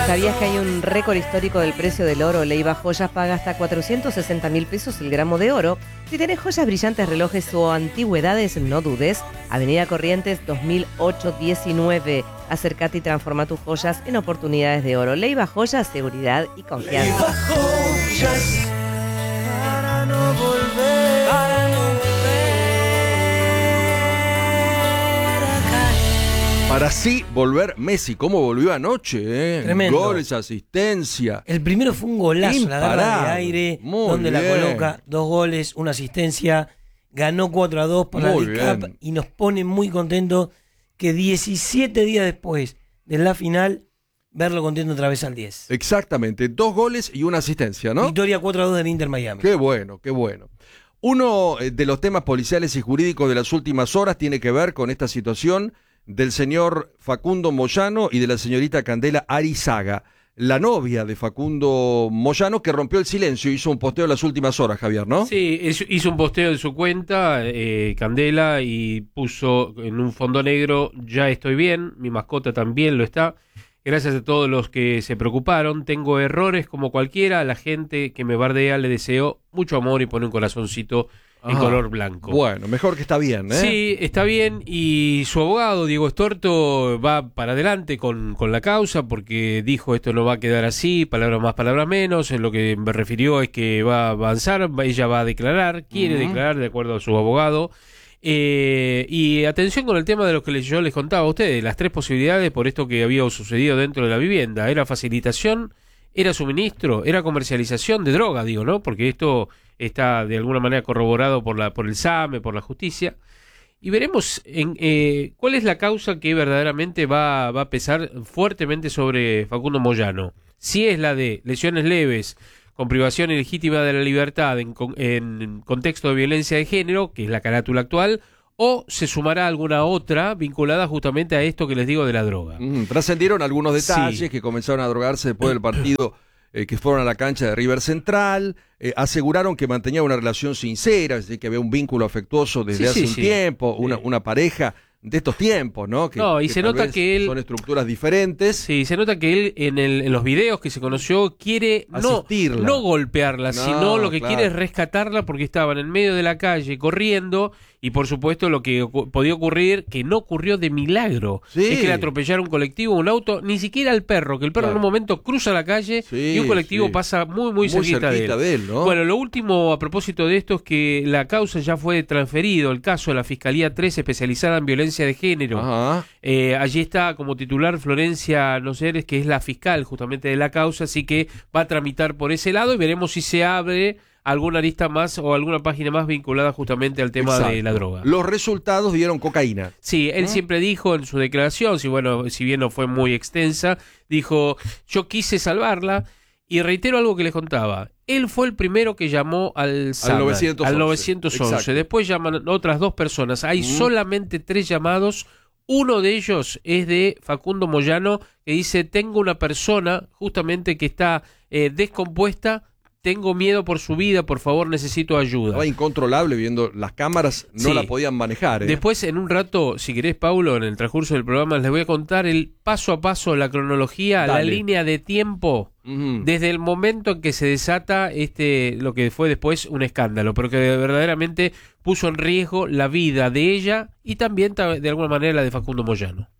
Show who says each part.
Speaker 1: ¿Sabías que hay un récord histórico del precio del oro? Leiva Joyas paga hasta 460.000 pesos el gramo de oro. Si tenés joyas, brillantes, relojes o antigüedades, no dudes. Avenida Corrientes 2008-19. Acércate y transforma tus joyas en oportunidades de oro. Leiva Joyas, seguridad y confianza.
Speaker 2: Leiva Joyas, para no volver, a caer.
Speaker 3: Para así volver Messi, ¿cómo volvió anoche?
Speaker 4: Tremendo.
Speaker 3: Goles, asistencia.
Speaker 4: El primero fue un golazo, la agarra de aire,
Speaker 3: Muy
Speaker 4: donde
Speaker 3: bien.
Speaker 4: la coloca, 2 goles, una asistencia, ganó 4-2 por la
Speaker 3: Muy
Speaker 4: League Cup
Speaker 3: bien.
Speaker 4: y nos pone muy contentos que 17 días después de la final, verlo contento otra vez al 10.
Speaker 3: Exactamente, 2 goles y una asistencia, ¿no?
Speaker 4: Victoria 4-2 del Inter Miami.
Speaker 3: Qué bueno, qué bueno. Uno de los temas policiales y jurídicos de las últimas horas tiene que ver con esta situación del señor Facundo Moyano y de la señorita Candela Arizaga, la novia de Facundo Moyano, que rompió el silencio, hizo un posteo en las últimas horas, Javier, ¿no?
Speaker 5: Sí, hizo un posteo en su cuenta, Candela, y puso en un fondo negro: ya estoy bien, mi mascota también lo está. Gracias a todos los que se preocuparon, tengo errores como cualquiera, a la gente que me bardea le deseo mucho amor, y pone un corazoncito en color blanco.
Speaker 3: Bueno, mejor que está bien, ¿eh?
Speaker 5: Sí, está bien, y su abogado, Diego Estorto, va para adelante con la causa, porque dijo: esto no va a quedar así, palabras más, palabras menos. En lo que me refirió es que va a avanzar, ella va a declarar, quiere declarar de acuerdo a su abogado. Y atención con el tema de lo que yo les contaba a ustedes, las 3 posibilidades por esto que había sucedido dentro de la vivienda. Era facilitación, era suministro, era comercialización de droga, digo, ¿no? Porque esto está de alguna manera corroborado por el SAME, por la justicia. Y veremos cuál es la causa que verdaderamente va a pesar fuertemente sobre Facundo Moyano. Si es la de lesiones leves con privación ilegítima de la libertad en contexto de violencia de género, que es la carátula actual, o se sumará alguna otra vinculada justamente a esto que les digo de la droga.
Speaker 3: Trascendieron algunos detalles,
Speaker 5: Sí.
Speaker 3: que comenzaron a drogarse después del partido, que fueron a la cancha de River Central, aseguraron que mantenía una relación sincera, es decir, que había un vínculo afectuoso desde hace un tiempo, una pareja de estos tiempos, ¿no?
Speaker 5: Y se
Speaker 3: tal
Speaker 5: nota
Speaker 3: vez
Speaker 5: que él...
Speaker 3: son estructuras diferentes.
Speaker 5: Sí, se nota que él en los videos que se conoció quiere no golpearla, sino lo que quiere es rescatarla, porque estaban en medio de la calle corriendo, y por supuesto lo que podía ocurrir, que no ocurrió de milagro, es que le atropellaron un colectivo, un auto, ni siquiera al perro, que el perro en un momento cruza la calle y un colectivo pasa muy cerquita de él,
Speaker 3: ¿no?
Speaker 5: Bueno, lo último a propósito de esto es que la causa ya fue transferido, el caso a la Fiscalía 3 especializada en violencia de género. Allí está como titular Florencia Noceres, que es la fiscal justamente de la causa, así que va a tramitar por ese lado, y veremos si se abre alguna lista más o alguna página más vinculada justamente al tema de la droga.
Speaker 3: Los resultados dieron cocaína.
Speaker 5: Sí, él siempre dijo en su declaración, si bien no fue muy extensa, dijo: yo quise salvarla, y reitero algo que les contaba. Él fue el primero que llamó al 911. Después llaman otras 2 personas. Hay solamente 3 llamados. Uno de ellos es de Facundo Moyano, que dice: tengo una persona justamente que está descompuesta, tengo miedo por su vida, por favor, necesito ayuda.
Speaker 3: Estaba incontrolable viendo las cámaras, no la podían manejar.
Speaker 5: Después, en un rato, si querés, Paulo, en el transcurso del programa, les voy a contar el paso a paso, la cronología, la línea de tiempo, desde el momento en que se desata lo que fue después un escándalo, pero que verdaderamente puso en riesgo la vida de ella y también, de alguna manera, la de Facundo Moyano.